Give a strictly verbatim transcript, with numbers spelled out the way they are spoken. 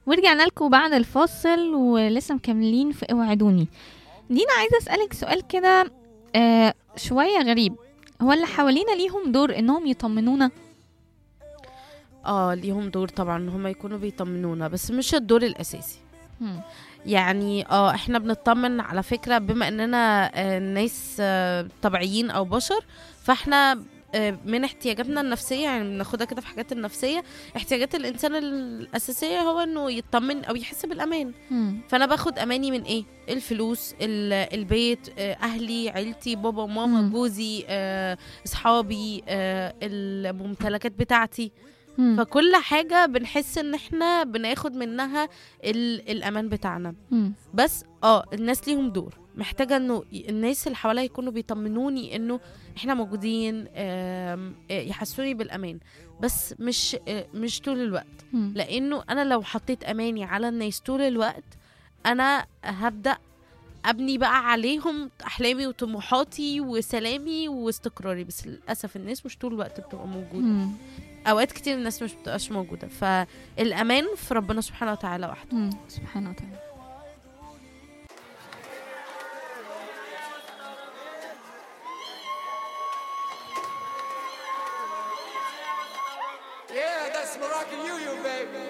ورجعنا لكم بعد الفاصل ولسه مكملين في اوعدوني. دينا عايزة أسألك سؤال كده، آه شوية غريب. هو اللي حوالينا ليهم دور انهم يطمنونا؟ اه ليهم دور طبعا ان هم يكونوا بيطمنونا، بس مش الدور الاساسي. هم. يعني اه احنا بنطمن على فكرة بما اننا آه، ناس آه، طبيعيين او بشر. فاحنا آه، من احتياجاتنا النفسية، يعني بناخدها كده في حاجات النفسية. احتياجات الانسان الاساسية هو انه يطمن او يحس بالامان. هم. فانا باخد اماني من ايه؟ الفلوس، ال- البيت، آه، اهلي، عيلتي، بابا وماما، هم. جوزي، آه، اصحابي، آه، الممتلكات بتاعتي. هم. فكل حاجة بنحس ان احنا بناخد منها ال- الامان بتاعنا. هم. بس اه الناس ليهم دور، محتاجة انه ي- الناس اللي حواليا يكونوا بيطمنوني انه احنا موجودين، آم، آه، يحسوني بالامان. بس مش آه، مش طول الوقت. هم. لانه انا لو حطيت اماني على الناس طول الوقت، انا هبدأ ابني بقى عليهم احلامي وطموحاتي وسلامي واستقراري. بس للاسف الناس مش طول الوقت بتبقى موجودة. هم. اوقات كتير الناس مش بتبقاش موجودة، فالامان في ربنا سبحانه وتعالى وحده. هم. سبحانه وتعالى. Yeah, that's Moroccan you, you baby.